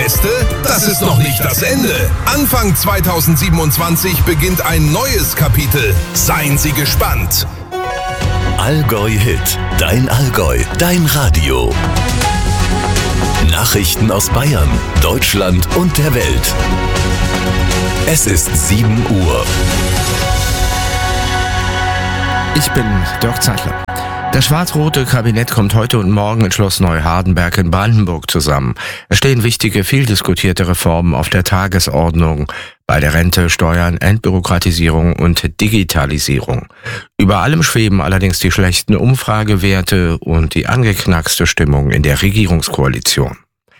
Beste? Das ist noch nicht das Ende. Anfang 2027 beginnt ein neues Kapitel. Seien Sie gespannt. Allgäu Hit, dein Allgäu, dein Radio. Nachrichten aus Bayern, Deutschland und der Welt. Es ist 7 Uhr. Ich bin Dirk Zeitler. Das schwarz-rote Kabinett kommt heute und morgen in Schloss Neuhardenberg in Brandenburg zusammen. Es stehen wichtige, viel diskutierte Reformen auf der Tagesordnung. Bei der Rente, Steuern, Entbürokratisierung und Digitalisierung. Über allem schweben allerdings die schlechten Umfragewerte und die angeknackste Stimmung in der Regierungskoalition.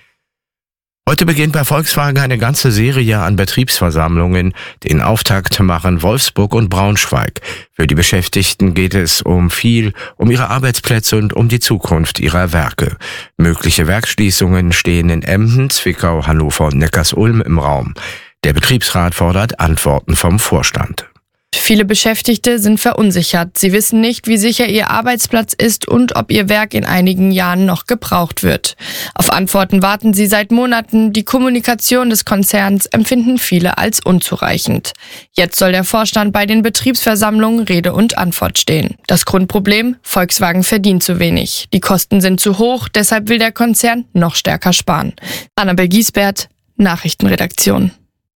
Heute beginnt bei Volkswagen eine ganze Serie an Betriebsversammlungen. Den Auftakt machen Wolfsburg und Braunschweig. Für die Beschäftigten geht es um ihre Arbeitsplätze und um die Zukunft ihrer Werke. Mögliche Werksschließungen stehen in Emden, Zwickau, Hannover und Neckarsulm im Raum. Der Betriebsrat fordert Antworten vom Vorstand. Viele Beschäftigte sind verunsichert. Sie wissen nicht, wie sicher ihr Arbeitsplatz ist und ob ihr Werk in einigen Jahren noch gebraucht wird. Auf Antworten warten sie seit Monaten. Die Kommunikation des Konzerns empfinden viele als unzureichend. Jetzt soll der Vorstand bei den Betriebsversammlungen Rede und Antwort stehen. Das Grundproblem: Volkswagen verdient zu wenig. Die Kosten sind zu hoch, deshalb will der Konzern noch stärker sparen. Annabel Giesbert, Nachrichtenredaktion.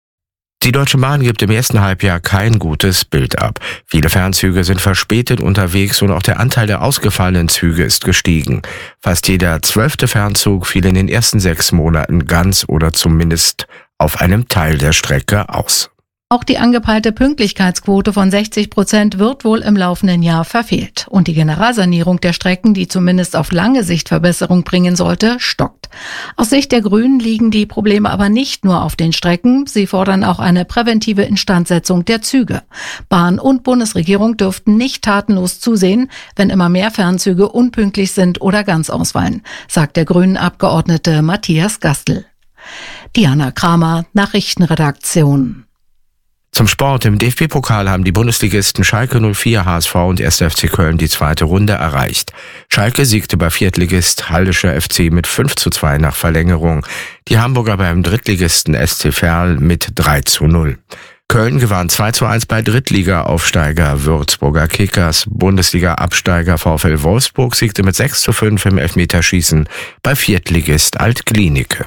Die Deutsche Bahn gibt im ersten Halbjahr kein gutes Bild ab. Viele Fernzüge sind verspätet unterwegs und auch der Anteil der ausgefallenen Züge ist gestiegen. Fast jeder 12. Fernzug fiel in den ersten 6 Monaten ganz oder zumindest auf einem Teil der Strecke aus. Auch die angepeilte Pünktlichkeitsquote von 60% wird wohl im laufenden Jahr verfehlt. Und die Generalsanierung der Strecken, die zumindest auf lange Sicht Verbesserung bringen sollte, stockt. Aus Sicht der Grünen liegen die Probleme aber nicht nur auf den Strecken. Sie fordern auch eine präventive Instandsetzung der Züge. Bahn und Bundesregierung dürften nicht tatenlos zusehen, wenn immer mehr Fernzüge unpünktlich sind oder ganz ausfallen, sagt der Grünen-Abgeordnete Matthias Gastl. Diana Kramer, Nachrichtenredaktion. Zum Sport. Im DFB-Pokal haben die Bundesligisten Schalke 04, HSV und 1. FC Köln die zweite Runde erreicht. Schalke siegte bei Viertligist Haldescher FC mit 5:2 nach Verlängerung. Die Hamburger beim Drittligisten SC Verl mit 3:0. Köln gewann 2:1 bei Drittliga-Aufsteiger Würzburger Kickers. Bundesliga-Absteiger VfL Wolfsburg siegte mit 6:5 im Elfmeterschießen bei Viertligist Alt-Glienicke.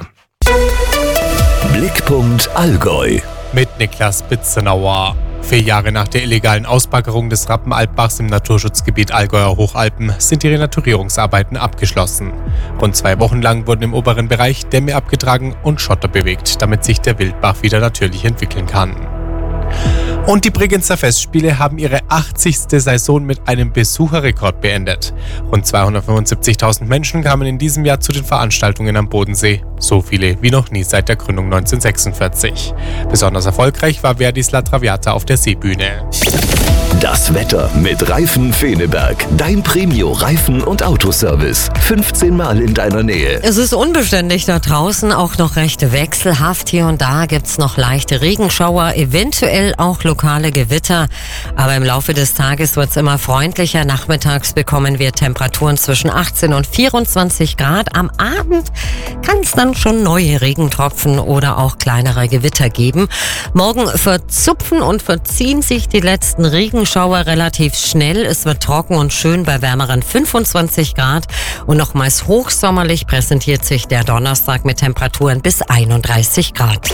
Blickpunkt Allgäu. Mit Niklas Bitzenauer. 4 Jahre nach der illegalen Ausbaggerung des Rappenaltbachs im Naturschutzgebiet Allgäuer Hochalpen sind die Renaturierungsarbeiten abgeschlossen. Rund 2 Wochen lang wurden im oberen Bereich Dämme abgetragen und Schotter bewegt, damit sich der Wildbach wieder natürlich entwickeln kann. Und die Bregenzer Festspiele haben ihre 80. Saison mit einem Besucherrekord beendet. Rund 275.000 Menschen kamen in diesem Jahr zu den Veranstaltungen am Bodensee. So viele wie noch nie seit der Gründung 1946. Besonders erfolgreich war Verdis La Traviata auf der Seebühne. Das Wetter mit Reifen Feneberg. Dein Premio-Reifen- und Autoservice. 15 Mal in deiner Nähe. Es ist unbeständig da draußen, auch noch recht wechselhaft. Hier und da gibt's noch leichte Regenschauer, eventuell auch lokale Gewitter. Aber im Laufe des Tages wird's immer freundlicher. Nachmittags bekommen wir Temperaturen zwischen 18 und 24 Grad. Am Abend kann es dann schon neue Regentropfen oder auch kleinere Gewitter geben. Morgen verzupfen und verziehen sich die letzten Regenschauer relativ schnell. Es wird trocken und schön bei wärmeren 25 Grad. Und nochmals hochsommerlich präsentiert sich der Donnerstag mit Temperaturen bis 31 Grad.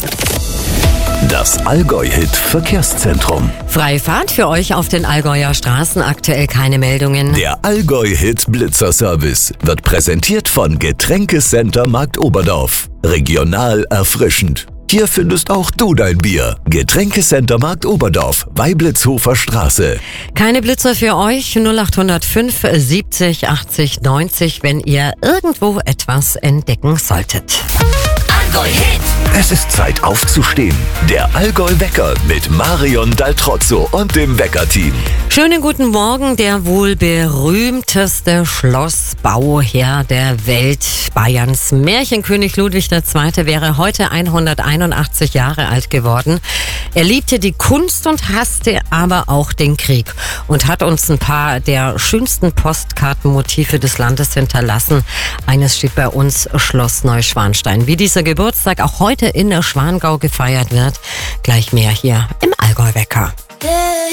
Das Allgäu-Hit Verkehrszentrum. Freie Fahrt für euch auf den Allgäuer Straßen, aktuell keine Meldungen. Der Allgäu-Hit Blitzerservice wird präsentiert von Getränkecenter Marktoberdorf. Regional erfrischend. Hier findest auch du dein Bier. Getränkecenter Marktoberdorf, Weiblitzhofer Straße. Keine Blitzer für euch, 0805 70 80 90, wenn ihr irgendwo etwas entdecken solltet. Allgäu-Hit. Es ist Zeit aufzustehen. Der Allgäu-Wecker mit Marion Daltrozzo und dem Wecker-Team. Schönen guten Morgen. Der wohl berühmteste Schlossbauherr der Welt, Bayerns Märchenkönig Ludwig II. Wäre heute 181 Jahre alt geworden. Er liebte die Kunst und hasste aber auch den Krieg und hat uns ein paar der schönsten Postkartenmotive des Landes hinterlassen. Eines steht bei uns, Schloss Neuschwanstein. Wie dieser Geburtstag auch heute in der Schwangau gefeiert wird, gleich mehr hier im Allgäu-Wecker.